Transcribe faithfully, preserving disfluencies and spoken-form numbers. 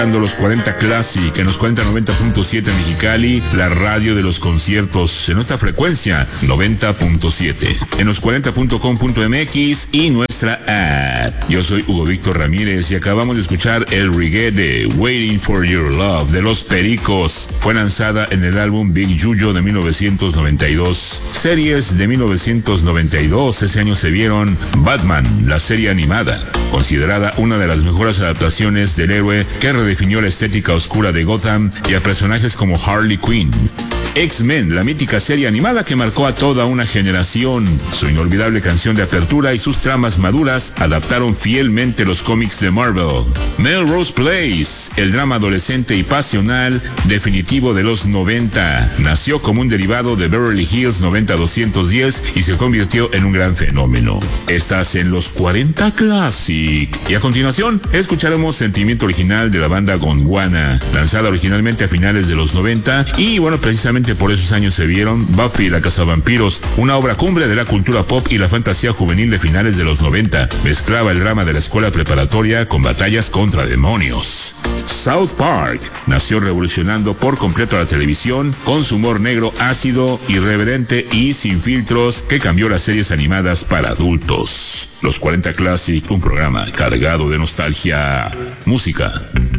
Los cuarenta Classic en los cuarenta noventa punto siete Mexicali, la radio de los conciertos en nuestra frecuencia noventa punto siete, en los cuarenta punto com punto m x y nuestra app. Yo soy Hugo Víctor Ramírez y acabamos de escuchar el reggae de Waiting for Your Love de Los Pericos. Fue lanzada en el álbum Big Yuyo de mil novecientos noventa y dos. Series de mil novecientos noventa y dos, ese año se vieron Batman, la serie animada, considerada una de las mejores adaptaciones del héroe que redefinió la estética oscura de Gotham y a personajes como Harley Quinn. X-Men, la mítica serie animada que marcó a toda una generación. Su inolvidable canción de apertura y sus tramas maduras adaptaron fielmente los cómics de Marvel. Melrose Place, el drama adolescente y pasional definitivo de los noventa. Nació como un derivado de Beverly Hills noventa doscientos diez y se convirtió en un gran fenómeno. Estás en los cuarenta Classic. Y a continuación, escucharemos Sentimiento original de la banda Gondwana, lanzada originalmente a finales de los noventa, y bueno, precisamente por esos años se vieron Buffy la cazavampiros, una obra cumbre de la cultura pop y la fantasía juvenil de finales de los noventa. Mezclaba el drama de la escuela preparatoria con batallas contra demonios. South Park nació revolucionando por completo la televisión con su humor negro ácido, irreverente y sin filtros que cambió las series animadas para adultos. Los cuarenta Classic, un programa cargado de nostalgia, música